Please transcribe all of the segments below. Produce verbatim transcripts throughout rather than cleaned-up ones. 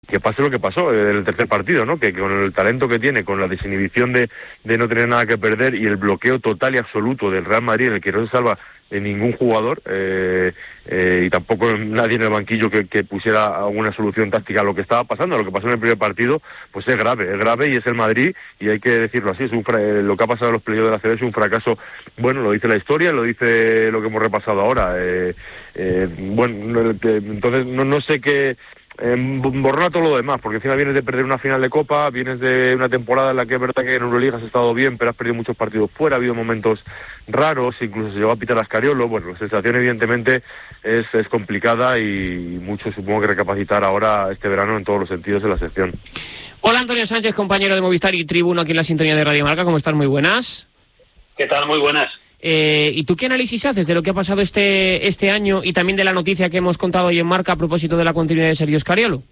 que pase lo que pasó en el tercer partido, ¿no? Que, que con el talento que tiene, con la desinhibición de, de no tener nada que perder y el bloqueo total y absoluto del Real Madrid, en el que no se salva en ningún jugador eh, eh, y tampoco nadie en el banquillo que, que pusiera alguna solución táctica a lo que estaba pasando, a lo que pasó en el primer partido, pues es grave, es grave y es el Madrid, y hay que decirlo así, es un fra- lo que ha pasado en los playoffs de la C B es un fracaso. Bueno, lo dice la historia, lo dice lo que hemos repasado ahora. Eh, eh, bueno, entonces no, no sé qué... Eh, borrona todo lo demás, porque encima vienes de perder una final de Copa, vienes de una temporada en la que es verdad que en Euroliga has estado bien, pero has perdido muchos partidos fuera, ha habido momentos raros, incluso se llegó a pitar a Scariolo. Bueno, la sensación evidentemente es, es complicada y mucho supongo que recapacitar ahora este verano en todos los sentidos de la sección. Hola Antonio Sánchez, compañero de Movistar y Tribuno aquí en la sintonía de Radio Marca, ¿cómo estás? Muy buenas. ¿Qué tal? Muy buenas. Eh, ¿Y tú qué análisis haces de lo que ha pasado este este año y también de la noticia que hemos contado hoy en Marca a propósito de la continuidad de Sergio Scariolo?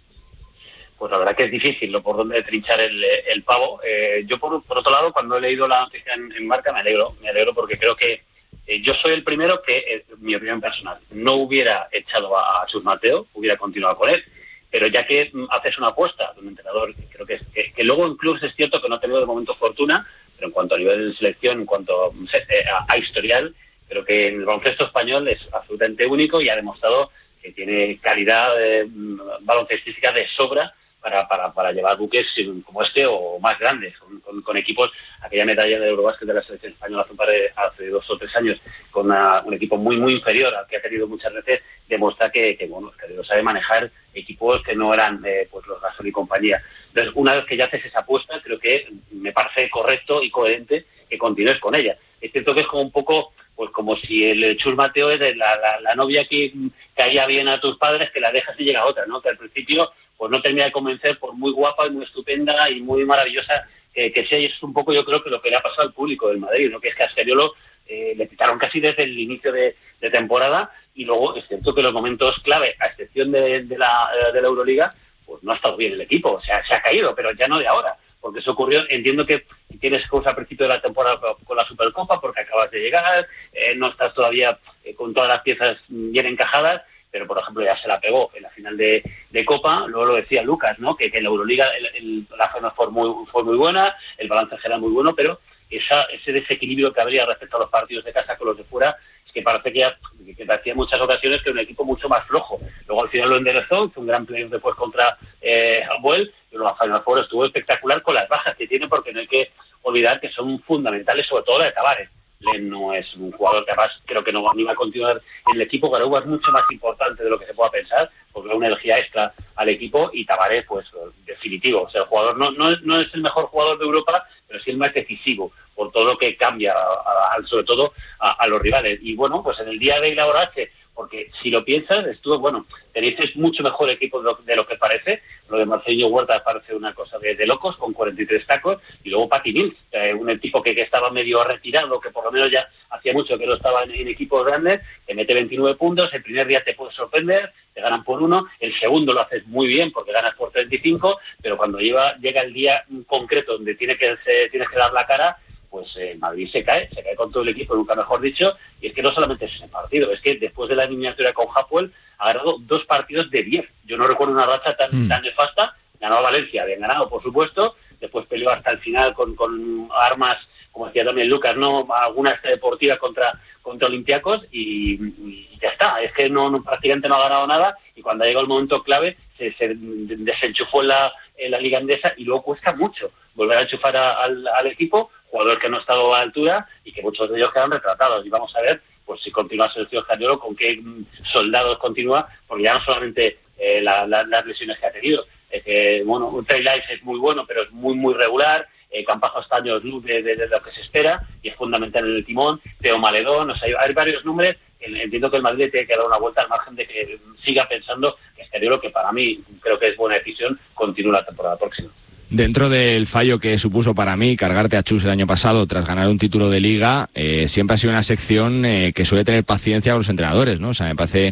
Pues la verdad que es difícil, ¿no? Por dónde trinchar el, el pavo. Eh, yo, por, por otro lado, cuando he leído la noticia en, en Marca, me alegro, me alegro porque creo que eh, yo soy el primero que, eh, mi opinión personal, no hubiera echado a, a Chus Mateo, hubiera continuado con él. Pero ya que haces una apuesta de un entrenador, creo que, es, que, que luego en clubes es cierto que no ha tenido de momento fortuna, pero en cuanto a nivel de selección, en cuanto a, a historial, creo que en el baloncesto español es absolutamente único y ha demostrado que tiene calidad eh, baloncestística de sobra para, para, para llevar buques como este o más grandes, con, con, con equipos. Aquella medalla de Eurobásquet de la selección española hace, un par de, hace dos o tres años, con una, un equipo muy muy inferior al que ha tenido muchas veces, demuestra que, que bueno, que sabe manejar equipos que no eran eh, pues los Gasol y compañía. Entonces, una vez que ya haces esa apuesta, creo que me parece correcto y coherente que continúes con ella. Es cierto que es como un poco, pues como si el Chus Mateo es de la, la, la novia que caía bien a tus padres, que la dejas y llega otra, ¿no? Que al principio pues no termina de convencer, por muy guapa y muy estupenda y muy maravillosa eh, que sea. Y es un poco, yo creo, que lo que le ha pasado al público del Madrid, ¿no? Que es que a Scariolo eh, le quitaron casi desde el inicio de, de temporada, y luego es cierto que los momentos clave, a excepción de, de, la, de la Euroliga, pues no ha estado bien el equipo, o sea, se ha caído, pero ya no de ahora, porque eso ocurrió, entiendo que tienes cosas a principio de la temporada con la Supercopa, porque acabas de llegar, eh, no estás todavía eh, con todas las piezas bien encajadas, pero por ejemplo ya se la pegó en la final de, de Copa. Luego lo decía Lucas, ¿no? Que, que en la Euroliga el, el, la forma fue muy, fue muy buena, el balance era muy bueno, pero esa, ese desequilibrio que habría respecto a los partidos de casa con los de fuera, es que parece que, ya, que parecía en muchas ocasiones que era un equipo mucho más flojo. Luego al final lo enderezó, hizo un gran playoff después contra eh, Abuel, y luego la Final Four estuvo espectacular con las bajas que tiene, porque no hay que olvidar que son fundamentales, sobre todo la de Tavares. Len no es un jugador que además creo que no va, ni va a continuar en el equipo. Garouba es mucho más importante de lo que se pueda pensar, porque da una energía extra al equipo, y Tavares, pues definitivo. O sea, el jugador no, no, es, no es el mejor jugador de Europa, pero sí el más decisivo, por todo lo que cambia, a, a, sobre todo a, a los rivales. Y bueno, pues en el día de inaugurarse, porque si lo piensas, estuvo, bueno, tenéis mucho mejor equipo de lo, de lo que parece. Lo de Marcelo Huerta parece una cosa de, de locos, con cuarenta y tres tacos, y luego Patty Mills, eh, un tipo que, que estaba medio retirado, que por lo menos ya hacía mucho que no estaba en, en equipos grandes, te mete veintinueve puntos, el primer día te puede sorprender, te ganan por uno, el segundo lo haces muy bien porque ganas por treinta y cinco, pero cuando lleva, llega el día concreto donde tiene que, se, tienes que dar la cara, pues eh, Madrid se cae, se cae con todo el equipo, nunca mejor dicho, y es que no solamente es ese partido, es que después de la eliminatoria con Hapoel ha ganado dos partidos de diez. Yo no recuerdo una racha tan, mm. tan nefasta. Ganó a Valencia, habían ganado, por supuesto, después peleó hasta el final con, con armas, como decía también Lucas, no algunas deportivas contra contra Olympiacos, y, y ya está, es que no, no prácticamente no ha ganado nada, y cuando ha llegado el momento clave se, se desenchufó en la, en la Liga Endesa, y luego cuesta mucho volver a enchufar a, al, al equipo, jugadores que no han estado a la altura y que muchos de ellos quedan retratados, y vamos a ver pues si continúa Sergio Scariolo, con qué soldados continúa, porque ya no solamente eh, la, la, las lesiones que ha tenido, es que bueno, un Trey Lyles es muy bueno, pero es muy muy regular. Eh, Campazo Estaño es luz de, de, de lo que se espera y es fundamental en el timón. Teo Maledón, o sea, hay, hay varios nombres. Entiendo que el Madrid tiene que dar una vuelta al margen de que siga pensando que Scariolo, que para mí creo que es buena decisión, continúe la temporada próxima. Dentro del fallo que supuso para mí cargarte a Chus el año pasado tras ganar un título de Liga, eh, siempre ha sido una sección eh, que suele tener paciencia con los entrenadores, ¿no? O sea, me parece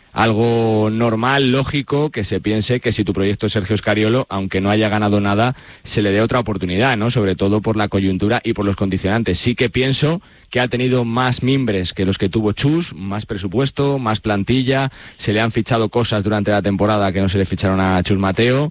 algo normal, lógico, que se piense que si tu proyecto es Sergio Scariolo, aunque no haya ganado nada, se le dé otra oportunidad, ¿no? Sobre todo por la coyuntura y por los condicionantes. Sí que pienso que ha tenido más mimbres que los que tuvo Chus, más presupuesto, más plantilla, se le han fichado cosas durante la temporada que no se le ficharon a Chus Mateo,